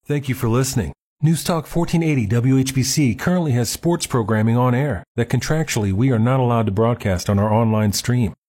Thank you for listening. News Talk 1480 WHBC currently has sports programming on air that contractually we are not allowed to broadcast on our online stream.